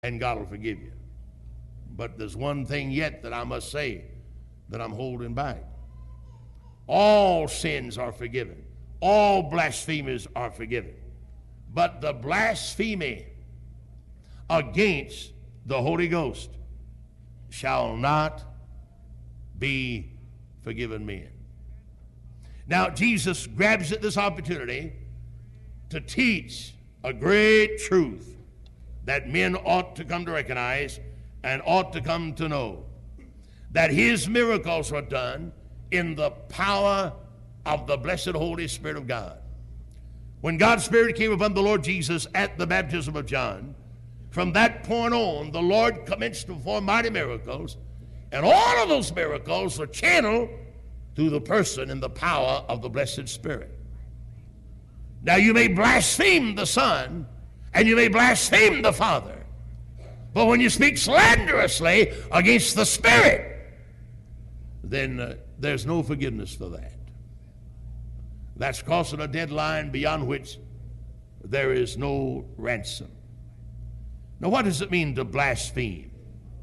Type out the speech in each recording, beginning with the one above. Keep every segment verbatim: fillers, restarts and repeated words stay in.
and God will forgive you. But there's one thing yet that I must say that I'm holding back. All sins are forgiven. All blasphemies are forgiven. But the blasphemy against the Holy Ghost shall not be forgiven men. Now, Jesus grabs at this opportunity to teach a great truth that men ought to come to recognize and ought to come to know, that his miracles were done in the power of the blessed Holy Spirit of God. When God's Spirit came upon the Lord Jesus at the baptism of John, from that point on, the Lord commenced to perform mighty miracles, and all of those miracles were channeled through the person and the power of the blessed Spirit. Now, you may blaspheme the Son, and you may blaspheme the Father, but when you speak slanderously against the Spirit, then uh, there's no forgiveness for that. That's crossing a deadline beyond which there is no ransom. Now, what does it mean to blaspheme?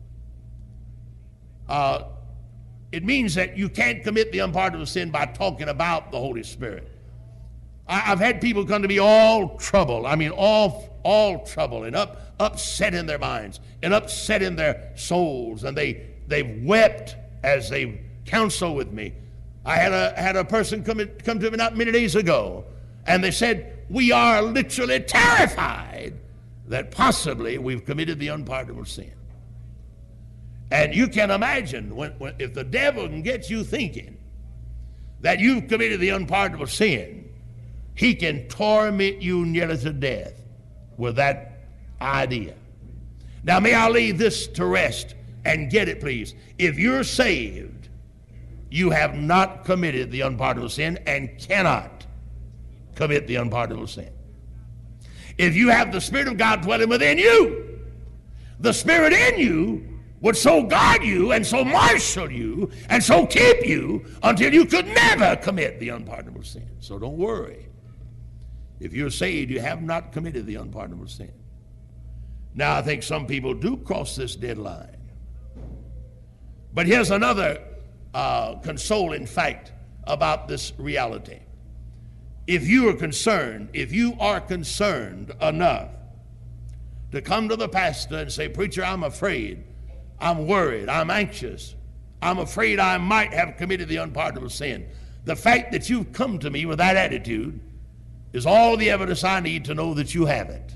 Uh, it means that you can't commit the unpardonable sin by talking about the Holy Spirit. I, I've had people come to me all troubled. I mean, all, all trouble and up, upset in their minds and upset in their souls. And they, they've wept as they've counseled with me. I had a, had a person come, in, come to me not many days ago, and they said, we are literally terrified that possibly we've committed the unpardonable sin. And you can imagine when, when, if the devil can get you thinking that you've committed the unpardonable sin, he can torment you nearly to death with that idea. Now, may I leave this to rest and get it, please. If you're saved, you have not committed the unpardonable sin and cannot commit the unpardonable sin. If you have the Spirit of God dwelling within you, the Spirit in you would so guard you and so marshal you and so keep you until you could never commit the unpardonable sin. So don't worry. If you're saved, you have not committed the unpardonable sin. Now, I think some people do cross this deadline. But here's another uh, consoling fact about this reality. If you are concerned, if you are concerned enough to come to the pastor and say, preacher, I'm afraid, I'm worried, I'm anxious, I'm afraid I might have committed the unpardonable sin. The fact that you've come to me with that attitude is all the evidence I need to know that you haven't.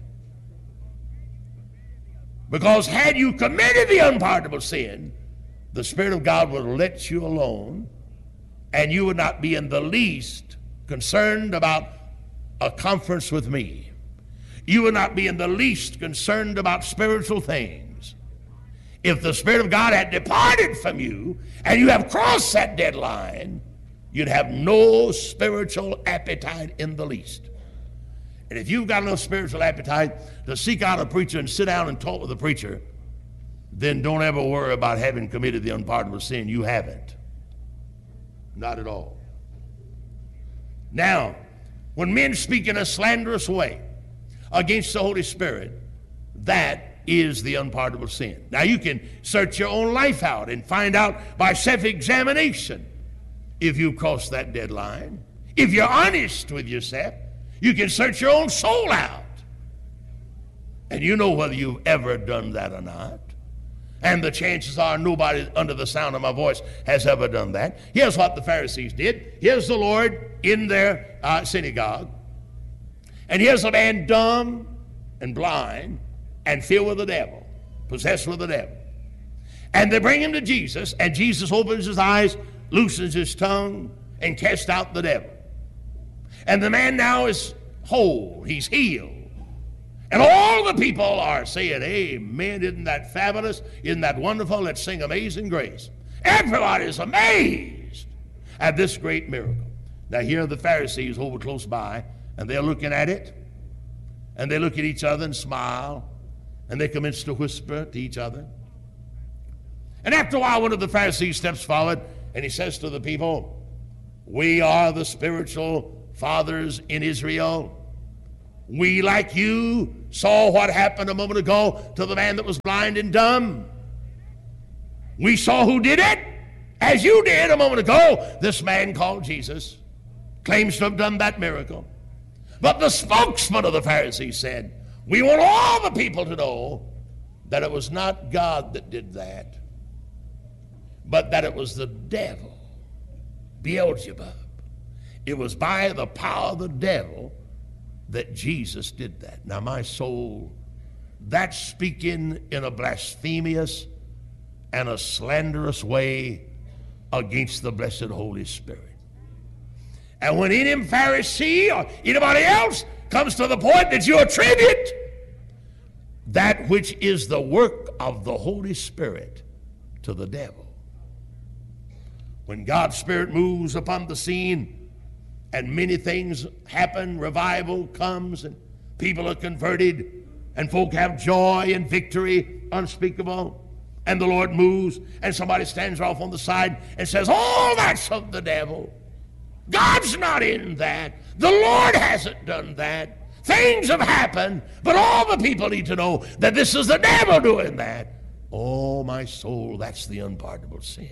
Because had you committed the unpardonable sin, the Spirit of God would let you alone, and you would not be in the least concerned about a conference with me. You would not be in the least concerned about spiritual things. If the Spirit of God had departed from you and you have crossed that deadline, you'd have no spiritual appetite in the least. And if you've got enough spiritual appetite to seek out a preacher and sit down and talk with a preacher, then don't ever worry about having committed the unpardonable sin. You haven't. Not at all. Now, when men speak in a slanderous way against the Holy Spirit, that is the unpardonable sin. Now, you can search your own life out and find out by self-examination if you cross that deadline. If you're honest with yourself, you can search your own soul out. And you know whether you've ever done that or not. And the chances are nobody under the sound of my voice has ever done that. Here's what the Pharisees did. Here's the Lord in their uh, synagogue. And here's a man dumb and blind and filled with the devil, possessed with the devil. And they bring him to Jesus, and Jesus opens his eyes, loosens his tongue, and casts out the devil. And the man now is whole. He's healed. And all the people are saying, amen, isn't that fabulous? Isn't that wonderful? Let's sing Amazing Grace. Everybody's amazed at this great miracle. Now here are the Pharisees over close by, and they're looking at it, and they look at each other and smile, and they commence to whisper to each other. And after a while, one of the Pharisees steps forward, and he says to the people, we are the spiritual fathers in Israel. We, like you, saw what happened a moment ago to the man that was blind and dumb. We saw who did it, as you did a moment ago. This man called Jesus claims to have done that miracle. But the spokesman of the Pharisees said, we want all the people to know that it was not God that did that, but that it was the devil, Beelzebub. It was by the power of the devil that Jesus did that. Now, my soul, that's speaking in a blasphemous and a slanderous way against the blessed Holy Spirit. And when any Pharisee or anybody else comes to the point that you attribute that which is the work of the Holy Spirit to the devil, when God's Spirit moves upon the scene and many things happen, revival comes and people are converted and folk have joy and victory unspeakable, and the Lord moves and somebody stands off on the side and says, oh, that's of the devil. God's not in that. The Lord hasn't done that. Things have happened, but all the people need to know that this is the devil doing that. Oh, my soul, that's the unpardonable sin.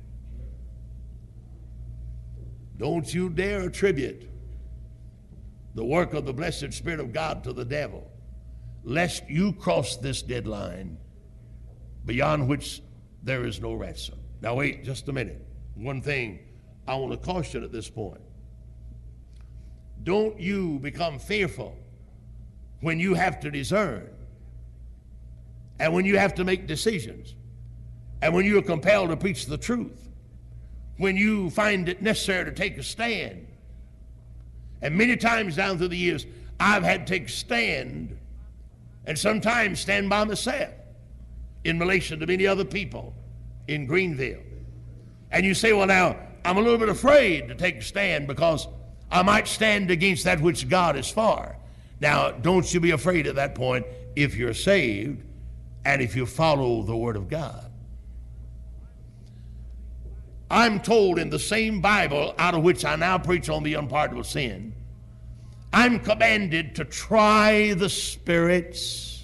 Don't you dare attribute the work of the blessed Spirit of God to the devil, lest you cross this deadline beyond which there is no ransom. Now wait just a minute. One thing I want to caution at this point. Don't you become fearful when you have to discern and when you have to make decisions and when you are compelled to preach the truth, when you find it necessary to take a stand. And many times down through the years, I've had to take a stand and sometimes stand by myself in relation to many other people in Greenville. And you say, well, now, I'm a little bit afraid to take a stand because I might stand against that which God is for. Now, don't you be afraid at that point if you're saved and if you follow the Word of God. I'm told in the same Bible out of which I now preach on the unpardonable sin, I'm commanded to try the spirits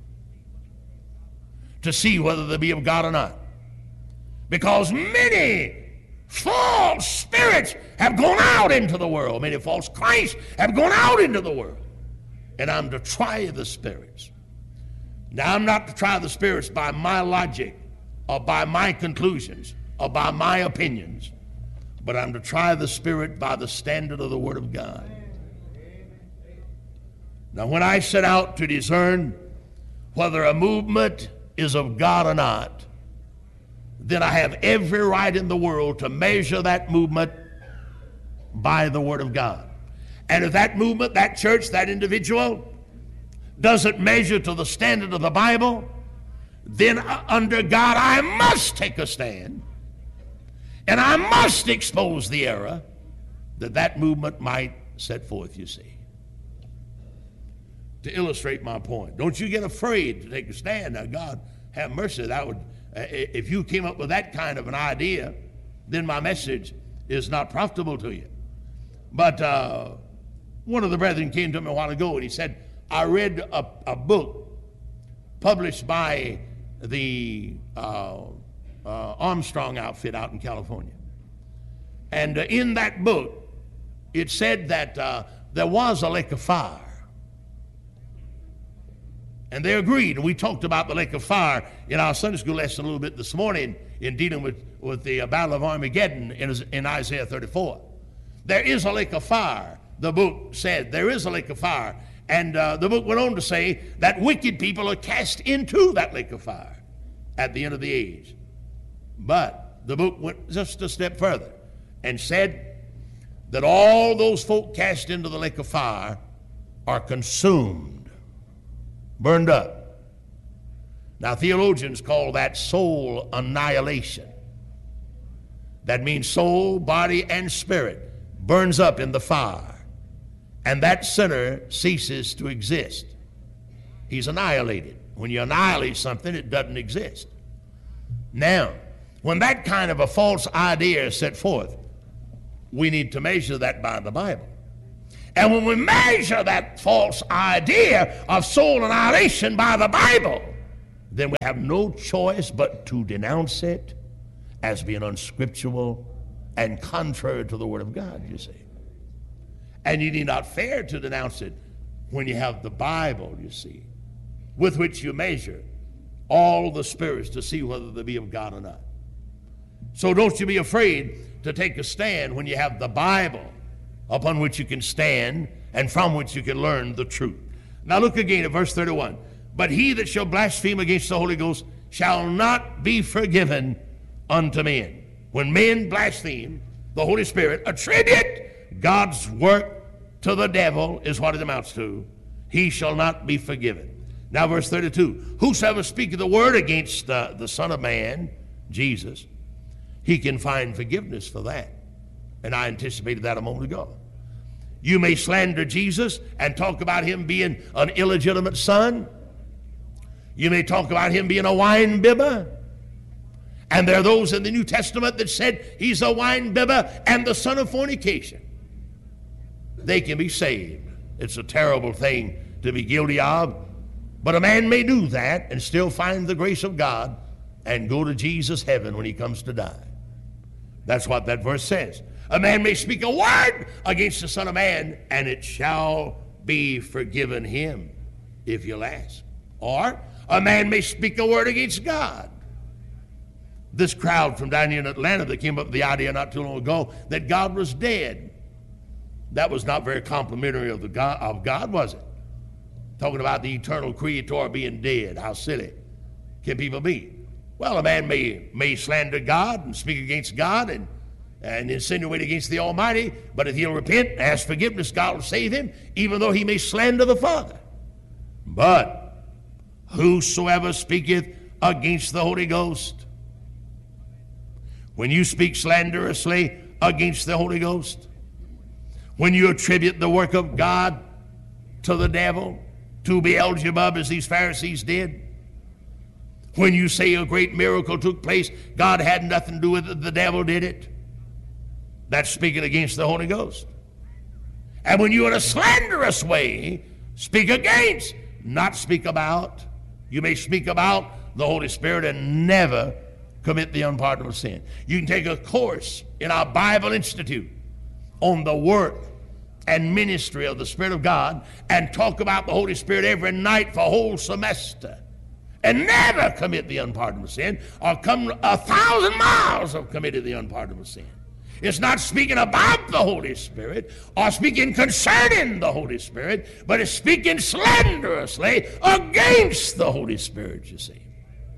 to see whether they be of God or not. Because many false spirits have gone out into the world. Many false Christs have gone out into the world. And I'm to try the spirits. Now, I'm not to try the spirits by my logic or by my conclusions or by my opinions, but I'm to try the Spirit by the standard of the Word of God. Now, when I set out to discern whether a movement is of God or not, then I have every right in the world to measure that movement by the Word of God. And if that movement, that church, that individual doesn't measure to the standard of the Bible, then under God I must take a stand and I must expose the error that that movement might set forth, you see. To illustrate my point, don't you get afraid to take a stand. Now, God have mercy, that would, uh, if you came up with that kind of an idea, then my message is not profitable to you. But uh, one of the brethren came to me a while ago and he said, I read a, a book published by the uh, uh, Armstrong outfit out in California. And uh, in that book, it said that uh, there was a lake of fire. And they agreed. And we talked about the lake of fire in our Sunday school lesson a little bit this morning in dealing with, with the uh, Battle of Armageddon in, in Isaiah thirty-four. There is a lake of fire. The book said there is a lake of fire. And uh, the book went on to say that wicked people are cast into that lake of fire at the end of the age. But the book went just a step further and said that all those folk cast into the lake of fire are consumed, burned up. Now, theologians call that soul annihilation. That means soul, body, and spirit burns up in the fire. And that sinner ceases to exist. He's annihilated. When you annihilate something, it doesn't exist. Now, when that kind of a false idea is set forth, we need to measure that by the Bible. And when we measure that false idea of soul annihilation by the Bible, then we have no choice but to denounce it as being unscriptural and contrary to the Word of God, you see. And you need not fear to denounce it when you have the Bible, you see, with which you measure all the spirits to see whether they be of God or not. So don't you be afraid to take a stand when you have the Bible upon which you can stand and from which you can learn the truth. Now look again at verse thirty-one. But he that shall blaspheme against the Holy Ghost shall not be forgiven unto men. When men blaspheme the Holy Spirit, attribute God's work to the devil, is what it amounts to, he shall not be forgiven. Now verse thirty-two. Whosoever speaketh the word against uh, the Son of Man, Jesus, he can find forgiveness for that. And I anticipated that a moment ago. You may slander Jesus and talk about him being an illegitimate son. You may talk about him being a wine bibber. And there are those in the New Testament that said he's a wine bibber and the son of fornication. They can be saved. It's a terrible thing to be guilty of. But a man may do that and still find the grace of God and go to Jesus' heaven when he comes to die. That's what that verse says. A man may speak a word against the Son of Man, and it shall be forgiven him, if you'll ask. Or a man may speak a word against God. This crowd from down here in Atlanta that came up with the idea not too long ago that God was dead, that was not very complimentary of, the God, of God, was it? Talking about the eternal creator being dead. How silly can people be? Well, a man may, may slander God and speak against God and, and insinuate against the Almighty, but if he'll repent and ask forgiveness, God will save him, even though he may slander the Father. But whosoever speaketh against the Holy Ghost, when you speak slanderously against the Holy Ghost, when you attribute the work of God to the devil, to Beelzebub, as these Pharisees did, when you say a great miracle took place, God had nothing to do with it, the devil did it, that's speaking against the Holy Ghost. And when you in a slanderous way speak against, not speak about, you may speak about the Holy Spirit and never commit the unpardonable sin. You can take a course in our Bible Institute on the work and ministry of the Spirit of God and talk about the Holy Spirit every night for a whole semester and never commit the unpardonable sin, or come a thousand miles of committing the unpardonable sin. It's not speaking about the Holy Spirit or speaking concerning the Holy Spirit, but it's speaking slanderously against the Holy Spirit, you see.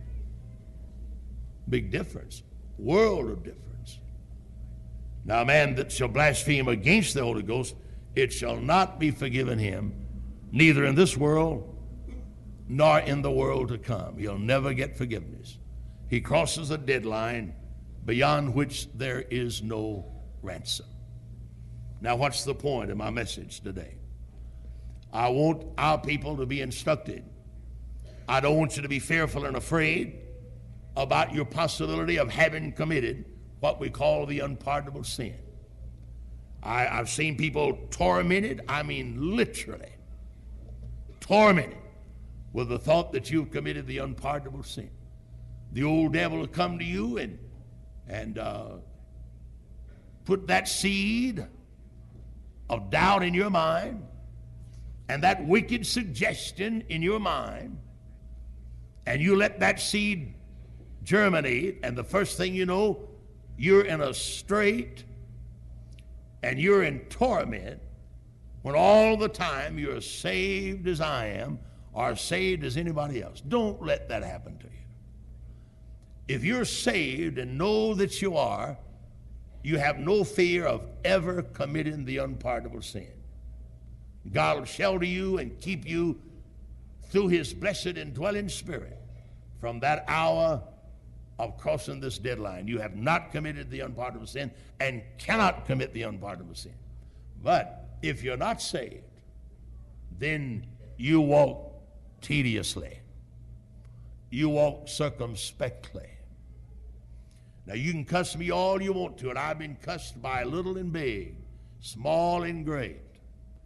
Big difference, world of difference. Now a man that shall blaspheme against the Holy Ghost, it shall not be forgiven him, neither in this world nor in the world to come. He'll never get forgiveness. He crosses a deadline beyond which there is no ransom. Now what's the point of my message today? I want our people to be instructed. I don't want you to be fearful and afraid about your possibility of having committed what we call the unpardonable sin. I, I've seen people tormented, I mean literally tormented, with the thought that you've committed the unpardonable sin. The old devil will come to you and, and uh, put that seed of doubt in your mind and that wicked suggestion in your mind, and you let that seed germinate, and the first thing you know, you're in a strait and you're in torment, when all the time you're as saved as I am or saved as anybody else. Don't let that happen to you. If you're saved and know that you are, you have no fear of ever committing the unpardonable sin. God will shelter you and keep you through his blessed indwelling spirit from that hour of crossing this deadline. You have not committed the unpardonable sin and cannot commit the unpardonable sin. But if you're not saved, then you walk tediously. You walk circumspectly. Now you can cuss me all you want to, and I've been cussed by little and big, small and great.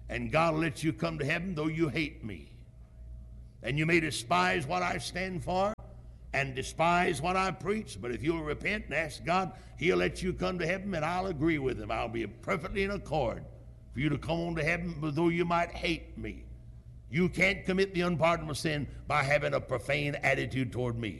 And God will let you come to heaven though you hate me. And you may despise what I stand for and despise what I preach, but if you'll repent and ask God, he'll let you come to heaven, and I'll agree with him. I'll be perfectly in accord for you to come on to heaven, though you might hate me. You can't commit the unpardonable sin by having a profane attitude toward me.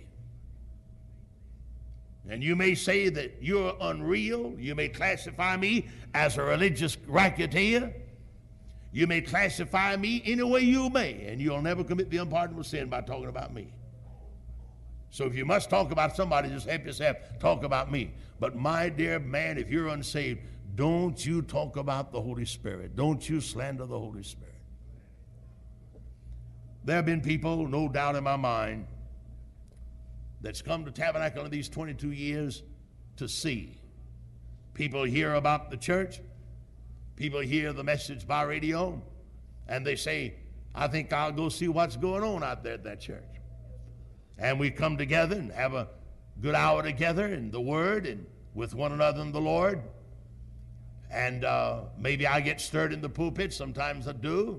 And you may say that you're unreal. You may classify me as a religious racketeer. You may classify me any way you may, and you'll never commit the unpardonable sin by talking about me. So if you must talk about somebody, just help yourself, talk about me. But my dear man, if you're unsaved, don't you talk about the Holy Spirit. Don't you slander the Holy Spirit. There have been people, no doubt in my mind, that's come to Tabernacle in these twenty-two years to see. People hear about the church. People hear the message by radio, and they say, I think I'll go see what's going on out there at that church. And we come together and have a good hour together in the Word and with one another in the Lord. And uh, maybe I get stirred in the pulpit. Sometimes I do.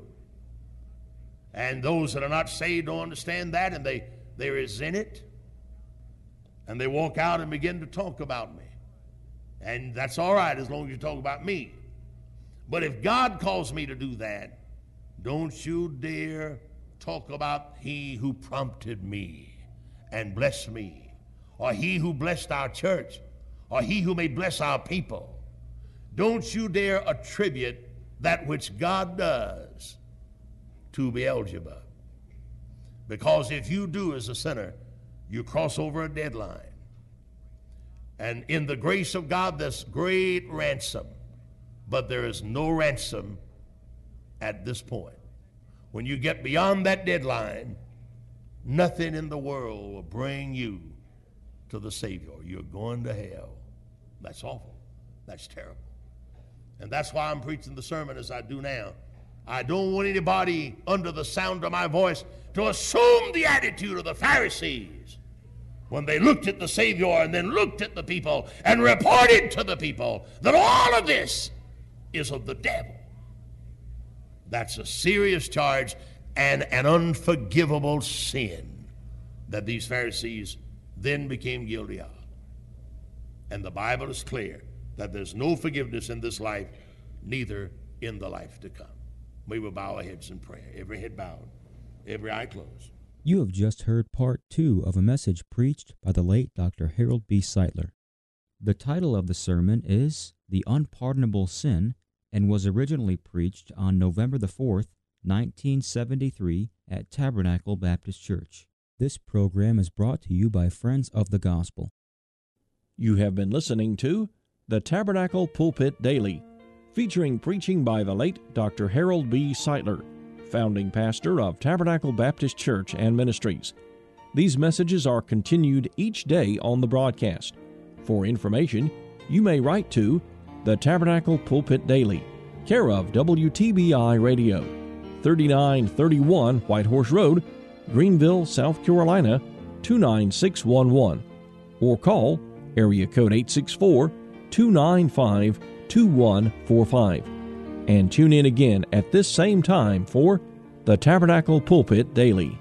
And those that are not saved don't understand that, and they, they resent it. And they walk out and begin to talk about me. And that's all right as long as you talk about me. But if God calls me to do that, don't you dare talk about he who prompted me and blessed me, or he who blessed our church, or he who may bless our people. Don't you dare attribute that which God does to Beelzebub. Because if you do as a sinner, you cross over a deadline. And in the grace of God, there's great ransom. But there is no ransom at this point. When you get beyond that deadline, nothing in the world will bring you to the Savior. You're going to hell. That's awful. That's terrible. And that's why I'm preaching the sermon as I do now. I don't want anybody under the sound of my voice to assume the attitude of the Pharisees when they looked at the Savior and then looked at the people and reported to the people that all of this is of the devil. That's a serious charge and an unforgivable sin that these Pharisees then became guilty of. And the Bible is clear that there's no forgiveness in this life, neither in the life to come. We will bow our heads in prayer, every head bowed, every eye closed. You have just heard part two of a message preached by the late Doctor Harold B. Sightler. The title of the sermon is The Unpardonable Sin, and was originally preached on November the fourth, nineteen seventy-three at Tabernacle Baptist Church. This program is brought to you by Friends of the Gospel. You have been listening to the Tabernacle Pulpit Daily, featuring preaching by the late Doctor Harold B. Sightler, founding pastor of Tabernacle Baptist Church and Ministries. These messages are continued each day on the broadcast. For information, you may write to the Tabernacle Pulpit Daily, care of W T B I Radio, thirty-nine thirty-one White Horse Road, Greenville, South Carolina, two nine six one one, or call area code eight six four, two nine five, two one four five. And tune in again at this same time for the Tabernacle Pulpit Daily.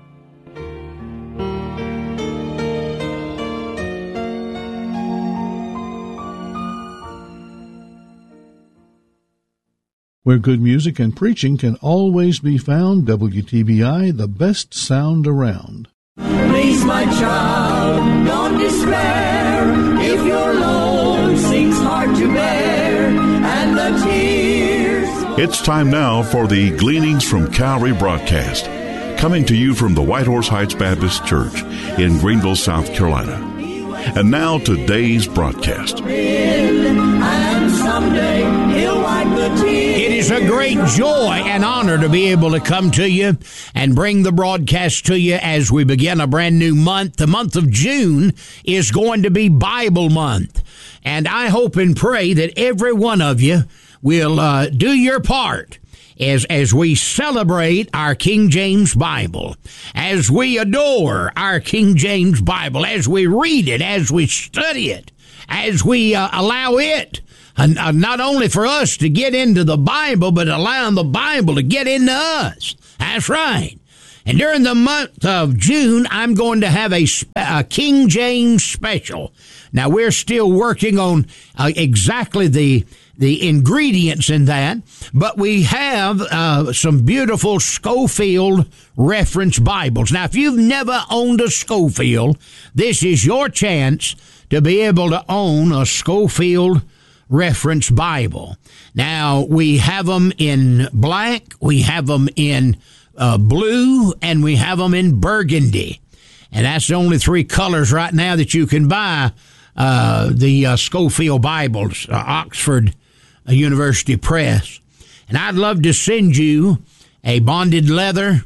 Where good music and preaching can always be found, W T B I, the best sound around. Please, my child, don't despair. If your load seems hard to bear, and the tears... It's time now for the Gleanings from Calvary broadcast, coming to you from the White Horse Heights Baptist Church in Greenville, South Carolina. And now today's broadcast. And someday he'll wipe the tears. It is a great joy and honor to be able to come to you and bring the broadcast to you as we begin a brand new month. The month of June is going to be Bible month. And I hope and pray that every one of you will uh, do your part as as we celebrate our King James Bible, as we adore our King James Bible, as we read it, as we study it, as we uh, allow it And uh, not only for us to get into the Bible, but allowing the Bible to get into us. That's right. And during the month of June, I'm going to have a, a King James special. Now, we're still working on uh, exactly the the ingredients in that, but we have uh, some beautiful Scofield reference Bibles. Now, if you've never owned a Scofield, this is your chance to be able to own a Scofield reference Bible. Now, we have them in black, we have them in uh, blue, and we have them in burgundy. And that's the only three colors right now that you can buy uh, the uh, Scofield Bibles, uh, Oxford University Press. And I'd love to send you a bonded leather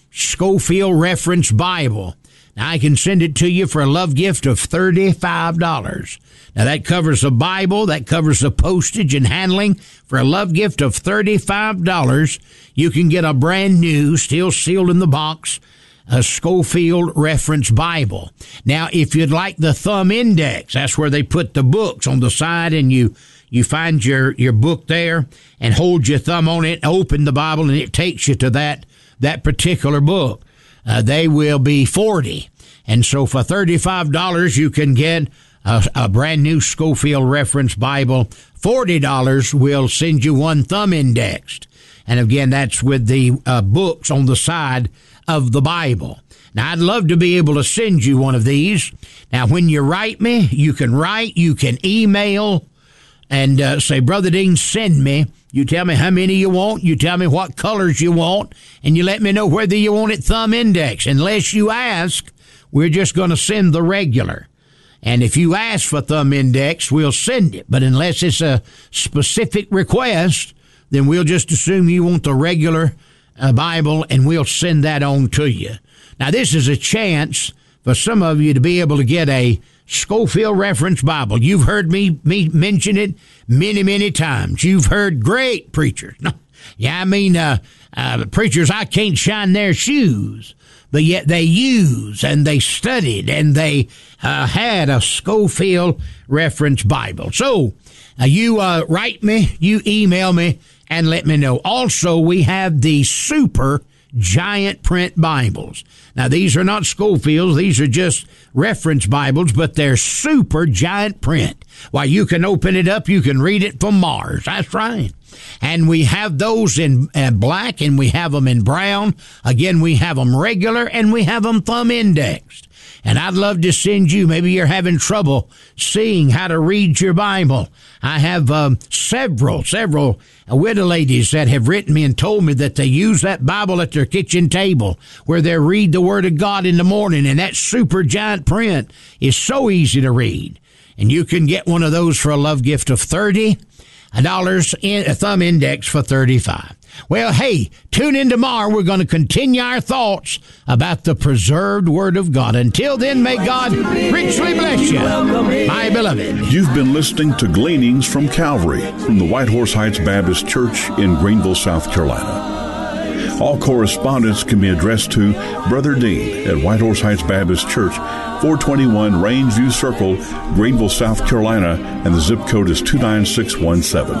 Scofield reference Bible. Now, I can send it to you for a love gift of thirty-five dollars. Now, that covers the Bible, that covers the postage and handling. For a love gift of thirty-five dollars, you can get a brand new, still sealed in the box, a Scofield reference Bible. Now, if you'd like the thumb index, that's where they put the books on the side, and you you find your, your book there and hold your thumb on it, open the Bible, and it takes you to that, that particular book. Uh, they will be forty. And so for thirty-five dollars, you can get a, a brand new Scofield reference Bible. forty dollars will send you one thumb indexed. And again, that's with the uh, books on the side of the Bible. Now, I'd love to be able to send you one of these. Now, when you write me, you can write, you can email, and uh, say, Brother Dean, send me. You tell me how many you want, you tell me what colors you want, and you let me know whether you want it thumb index. Unless you ask, we're just going to send the regular. And if you ask for thumb index, we'll send it. But unless it's a specific request, then we'll just assume you want the regular uh, Bible, and we'll send that on to you. Now, this is a chance for some of you to be able to get a Scofield reference Bible. You've heard me, me mention it many, many times. You've heard great preachers. Yeah, I mean, uh, uh, preachers, I can't shine their shoes, but yet they used and they studied and they uh, had a Scofield reference Bible. So uh, you uh, write me, you email me, and let me know. Also, we have the super giant print Bibles. Now, these are not Scofields. These are just reference Bibles, but they're super giant print. Why, you can open it up. You can read it from Mars. That's right. And we have those in uh, black, and we have them in brown. Again, we have them regular, and we have them thumb indexed. And I'd love to send you, maybe you're having trouble seeing how to read your Bible. I have um, several, several widow ladies that have written me and told me that they use that Bible at their kitchen table where they read the Word of God in the morning, and that super giant print is so easy to read. And you can get one of those for a love gift of thirty dollars, in, a thumb index for thirty-five dollars. Well, hey, tune in tomorrow. We're going to continue our thoughts about the preserved Word of God. Until then, may God richly bless you, my beloved. You've been listening to Gleanings from Calvary from the White Horse Heights Baptist Church in Greenville, South Carolina. All correspondence can be addressed to Brother Dean at White Horse Heights Baptist Church, four twenty-one Rangeview Circle, Greenville, South Carolina, and the zip code is two nine six one seven.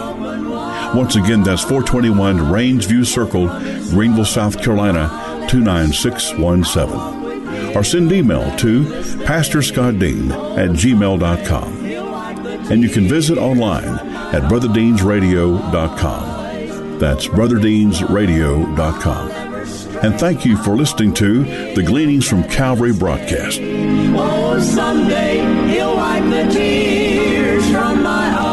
Once again, that's four twenty-one Rangeview Circle, Greenville, South Carolina, two nine six one seven. Or send email to Pastor Scott Dean at gmail dot com. And you can visit online at brother deans radio dot com. That's brother deans radio dot com. And thank you for listening to the Gleanings from Calvary broadcast. Oh, someday he'll wipe the tears from my eyes.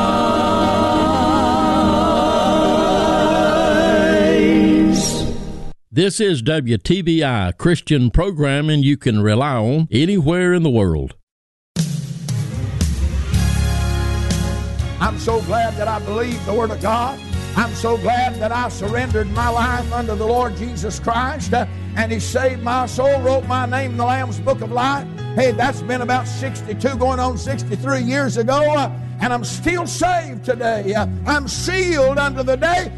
This is W T B I, Christian programming you can rely on anywhere in the world. I'm so glad that I believe the Word of God. I'm so glad that I surrendered my life unto the Lord Jesus Christ, uh, and He saved my soul, wrote my name in the Lamb's Book of Life. Hey, that's been about sixty-two, going on sixty-three years ago, uh, and I'm still saved today. Uh, I'm sealed unto the day